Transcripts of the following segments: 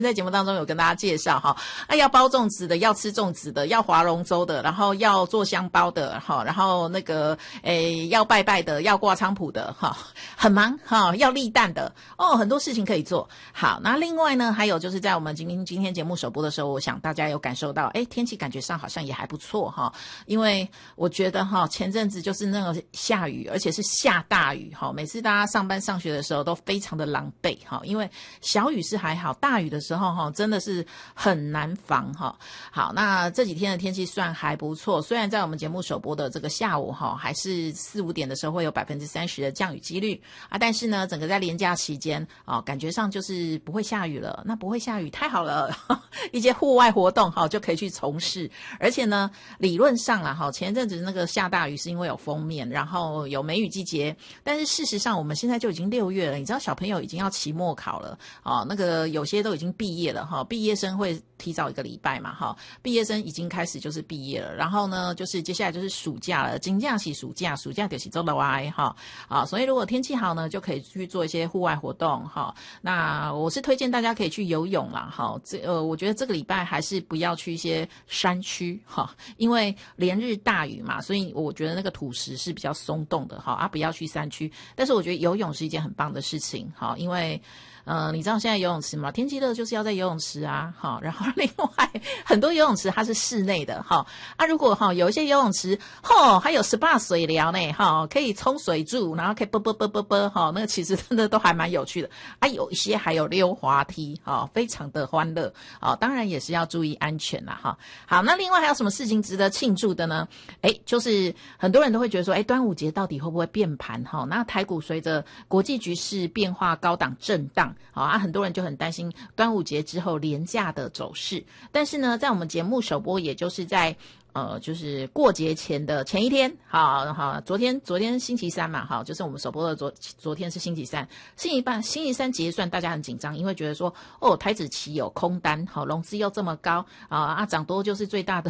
在节目当中有跟大家介绍哈，要包粽子的，要吃粽子的，要划龙舟的，然后要做香包的哈，然后那个要拜拜的，要挂菖蒲的哈，很忙哈，要立蛋的哦，很多事情可以做。好，那另外呢，还有就是在我们今天节目首播的时候，我想大家有感受到，天气感觉上好像也还不错哈，因为我觉得哈，前阵子就是那个下雨，而且是下大雨哈，每次大家上班上学的时候都非常的狼狈哈，因为小雨是还好，大雨的时候哈，真的是很难防哈。好，那这几天的天气算还不错，虽然在我们节目首播的这个下午哈，还是4、5点的时候会有30%的降雨几率啊，但是呢，整个在连假期间啊，感觉上就是不会下雨了。那不会下雨太好了，一些户外活动哈就可以去从事，而且呢，理论上啦哈，前一阵子那个下大雨是因为有锋面，然后有梅雨季节，但是事实上我们现在就已经6月了，你知道小朋友已经要期末考了啊，那个有些都已经毕业了哈，毕业生会提早1个礼拜嘛哈，毕业生已经开始就是毕业了，然后呢就是接下来就是暑假了，真正是暑假就是做了歪哈啊，所以如果天气好呢，就可以去做一些户外活动哈。那我是推荐大家可以去游泳啦哈，我觉得这个礼拜还是不要去一些山区哈，因为连日大雨嘛，所以我觉得那个土石是比较松动的哈不要去山区。但是我觉得游泳是一件很棒的事情哈，因为你知道现在游泳池吗？天气热就是要在游泳池啊，好，然后另外很多游泳池它是室内的哈如果有一些游泳池还有 SPA 水疗呢哈，可以冲水柱，然后可以啵哈，那个其实真的都还蛮有趣的有一些还有溜滑梯非常的欢乐当然也是要注意安全啦哈。好，那另外还有什么事情值得庆祝的呢？就是很多人都会觉得说端午节到底会不会变盘哈？那台股随着国际局势变化高档震荡很多人就很担心端午节之后连假的走势。但是呢，在我们节目首播，也就是在就是过节前的前一天，好，昨天星期三嘛，好，就是我们首播的昨天是星期三，星期三结算，大家很紧张，因为觉得说台指期有空单，好，融资又这么高涨多就是最大的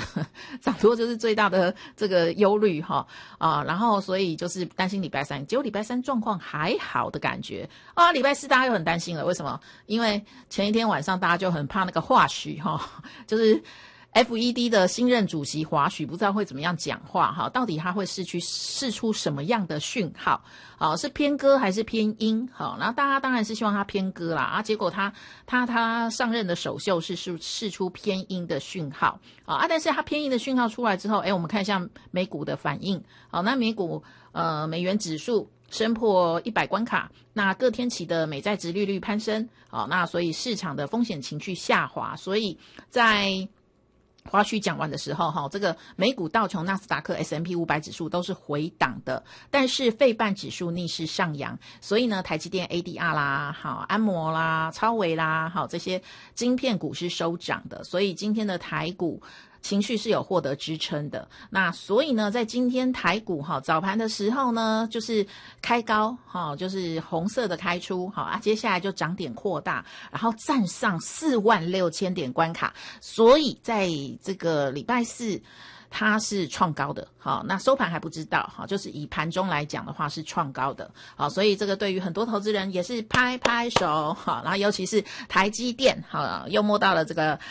这个忧虑然后所以就是担心礼拜三，结果礼拜三状况还好的感觉礼拜四大家又很担心了，为什么？因为前一天晚上大家就很怕那个华许就是FED 的新任主席华许不知道会怎么样讲话到底他会释出什么样的讯号是偏鸽还是偏鹰然后大家当然是希望他偏鸽啦结果他上任的首秀是释出偏鹰的讯号但是他偏鹰的讯号出来之后我们看一下美股的反应那美股美元指数升破100关卡，那各天期的美债殖利率攀升那所以市场的风险情绪下滑，所以在华许讲完的时候这个美股道琼纳斯达克 S&P 500指数都是回档的，但是费半指数逆势上扬，所以呢台积电 ADR 啦安摩啦超微啦这些晶片股是收涨的，所以今天的台股情绪是有获得支撑的。那所以呢在今天台股早盘的时候呢就是开高就是红色的开出接下来就涨点扩大，然后站上46000点关卡，所以在这个礼拜四它是创高的那收盘还不知道就是以盘中来讲的话是创高的所以这个对于很多投资人也是拍拍手然后尤其是台积电又摸到了这个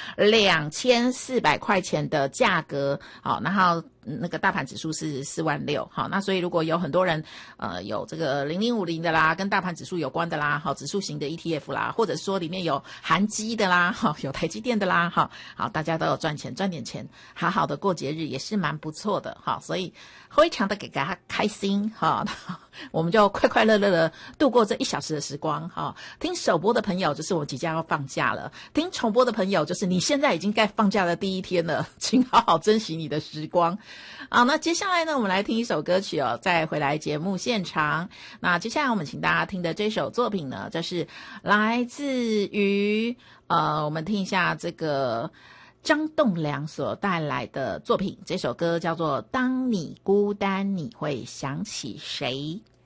2400块钱的价格然后那个大盘指数是46000那所以如果有很多人有这个0050的啦，跟大盘指数有关的啦指数型的 ETF 啦，或者说里面有韩基的啦有台积电的啦好，大家都有赚点钱，好好的过节日也是蛮不错的所以非常的给他开心我们就快乐的度过这1小时的时光听首播的朋友就是我即将要放假了，听重播的朋友就是你现在已经该放假的第一天了，请好好珍惜你的时光那接下来呢我们来听一首歌曲再回来节目现场。那接下来我们请大家听的这首作品呢，这是来自于我们听一下这个张栋梁所带来的作品，这首歌叫做《当你孤单你会想起谁》。